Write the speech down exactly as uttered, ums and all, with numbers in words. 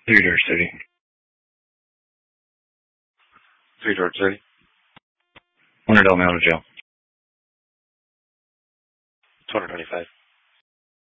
Three Dark City. Three Dark City. One hundred Elm Jail. two hundred twenty-five.